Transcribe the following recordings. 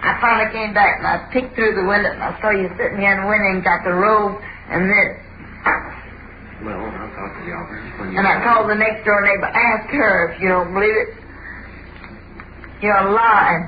I finally came back and I peeked through the window and I saw you sitting here in the window and got the robe and this. Well, I'll talk to the officers when you... And I called the next door neighbor, asked her if you don't believe it. You're lying.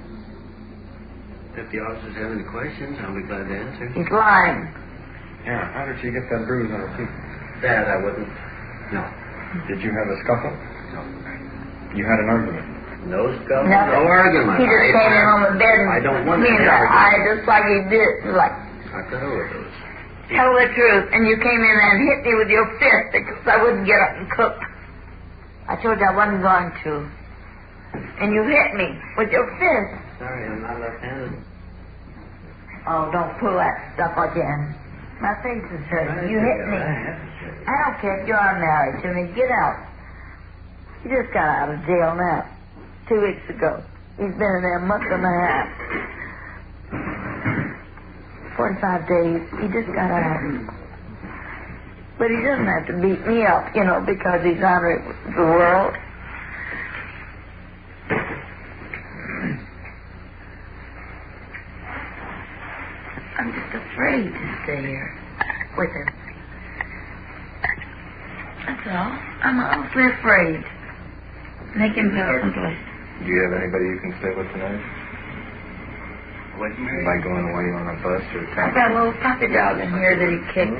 If the officers have any questions, I'll be glad to answer. He's lying. Yeah, how did she get that bruise on her cheek? That I wouldn't. No. Did you have a scuffle? No. You had an argument? No scuffle, Nothing. no argument. He just came in on the bed and I don't want to me in the eye just like he did. Like, I could overdose. tell the truth. And you came in and hit me with your fist because I wouldn't get up and cook. I told you I wasn't going to. And you hit me with your fist. Sorry, I'm not left-handed. Oh, don't pull that stuff again. My face is hurting. You hit me. I don't care if you are married to me. Get out. He just got out of jail now. 2 weeks ago. He's been in there a month and a half. 45 days. He just got out. But he doesn't have to beat me up, you know, because he's honoring the world. I'm just afraid to stay here with him. That's all. I'm awfully afraid. Make him go someplace. Do you have anybody you can stay with tonight? What do you mean? By going away on a bus or a I've taxi? got a little puppy dog in here that he kicked.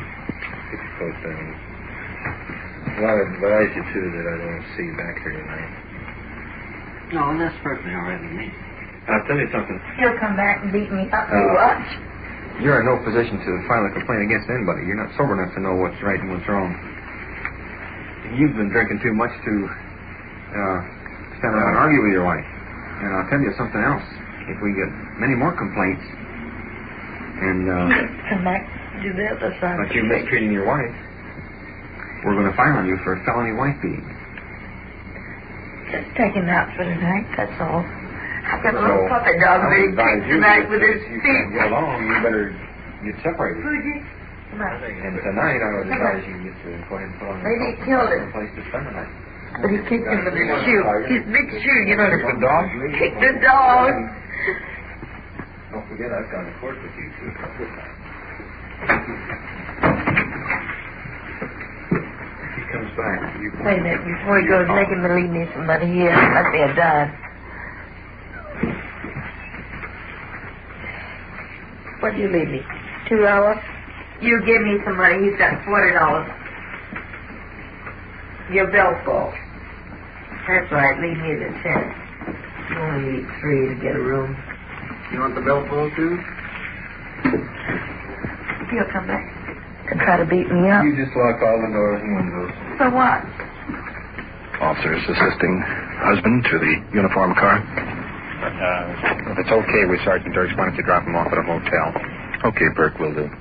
Well, I advise you, too, that I don't see you back here tonight. No, that's perfectly all right with me. I'll tell you something. He'll come back and beat me up and watch. You're in no position to file a complaint against anybody. You're not sober enough to know what's right and what's wrong. You've been drinking too much to stand around and argue with your wife. And I'll tell you something else. If we get many more complaints, and Come back to the other side. but you're mistreating your wife, we're going to file on you for felony wife beating. Just take him out for tonight, that's all. I've got a little So, puppy dog that he advise kicked you tonight that with his if you feet. can't get along, you better get separated. Fuji, come on. And tonight, I would advise you to go ahead and put on Maybe he killed it. some place to spend the night. But he kicked him with his shoe. His big shoe, you know. Kick the dog? Kicked the dog. Don't forget, I've gone to court with you, too. He comes back. Wait a minute, before he goes, make him leave me somebody here. Let me a dime. What'd you leave me? $2? You give me some money. He's got $40. Your bill's full. That's right. Leave me the 10. You only need 3 to get a room. You want the bill full, too? He'll come back and try to beat me up. You just lock all the doors and windows. So what? Officers assisting husband to the uniform car. If it's okay with Sergeant Dirks, why don't you drop him off at a motel? Okay, Burke, will do.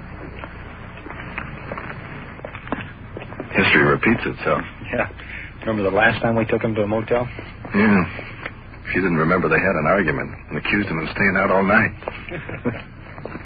History repeats itself. Yeah. Remember the last time we took him to a motel? Yeah. She didn't remember they had an argument and accused him of staying out all night.